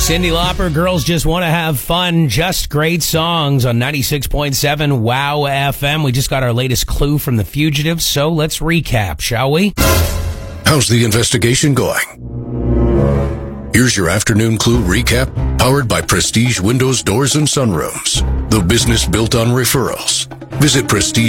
Cyndi Lauper, Girls Just Want to Have Fun. Just great songs on 96.7 WOW FM. We just got our latest clue from The Fugitive, so let's recap, shall we? How's the investigation going? Here's your afternoon clue recap, powered by Prestige Windows, Doors, and Sunrooms. The business built on referrals. Visit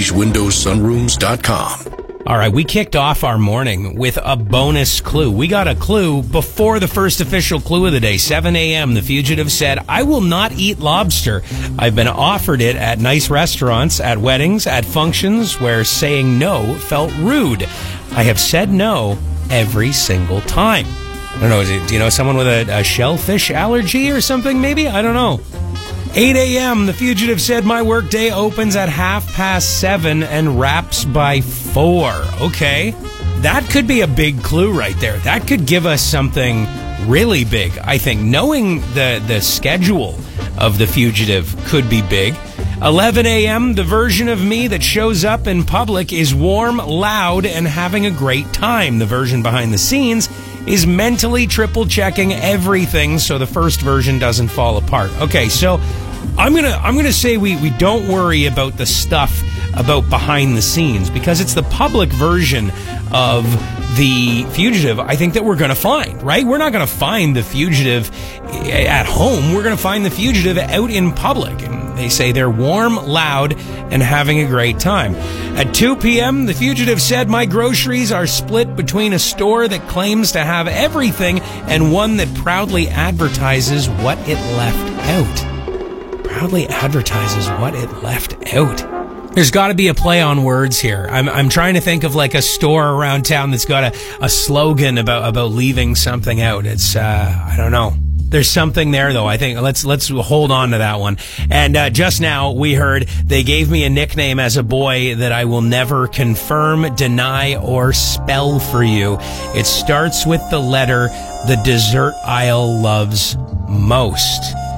PrestigeWindowsSunrooms.com. All right, we kicked off our morning with a bonus clue. We got a clue before the first official clue of the day, 7 a.m. The Fugitive said, I will not eat lobster. I've been offered it at nice restaurants, at weddings, at functions where saying no felt rude. I have said no every single time. I don't know, do you know someone with a shellfish allergy or something maybe? I don't know. 8 a.m., The Fugitive said, my workday opens at 7:30 and wraps by 4. Okay. That could be a big clue right there. That could give us something really big, I think. Knowing the schedule of The Fugitive could be big. 11 a.m., the version of me that shows up in public is warm, loud, and having a great time. The version behind the scenes is mentally triple-checking everything so the first version doesn't fall apart. Okay, so I'm gonna say we don't worry about the stuff about behind the scenes because it's the public version of The Fugitive I think that we're gonna find, right? We're not gonna find The Fugitive at home. We're gonna find The Fugitive out in public. And they say they're warm, loud, and having a great time. At 2 p.m., The Fugitive said, my groceries are split between a store that claims to have everything and one that proudly advertises what it left out. Proudly advertises what it left out. There's got to be a play on words here. I'm trying to think of like a store around town that's got a slogan about leaving something out. It's I don't know. There's something there though. I think let's hold on to that one. And just now we heard they gave me a nickname as a boy that I will never confirm, deny, or spell for you. It starts with the letter the dessert aisle loves most.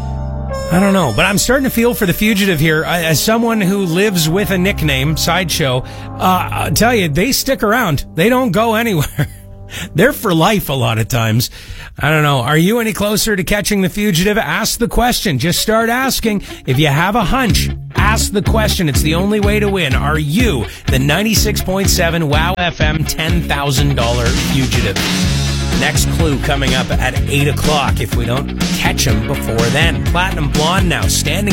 I don't know, but I'm starting to feel for The Fugitive here. As someone who lives with a nickname, Sideshow, I'll tell you, they stick around. They don't go anywhere. They're for life a lot of times. I don't know. Are you any closer to catching The Fugitive? Ask the question. Just start asking. If you have a hunch, ask the question. It's the only way to win. Are you the 96.7 WOW FM $10,000 fugitive? Next clue coming up at 8 o'clock if we don't catch him before then. Platinum Blonde now standing